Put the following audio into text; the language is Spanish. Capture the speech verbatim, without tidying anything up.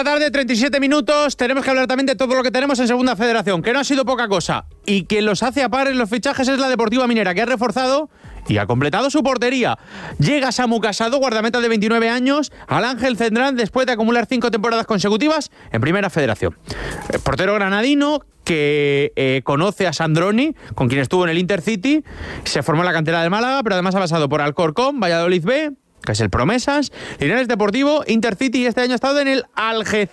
la tarde, treinta y siete minutos. Tenemos que hablar también de todo lo que tenemos en Segunda Federación, que no ha sido poca cosa. Y quien los hace a par en los fichajes es la Deportiva Minera, que ha reforzado y ha completado su portería. Llega Samu Casado, guardameta de veintinueve años, al Ángel Cendrán después de acumular cinco temporadas consecutivas en Primera Federación. El portero granadino que eh, conoce a Sandroni, con quien estuvo en el Intercity, se formó en la cantera del Málaga, pero además ha pasado por Alcorcón, Valladolid B, que es el Promesas, Linares Deportivo, Intercity, y este año ha estado en el Algeciras.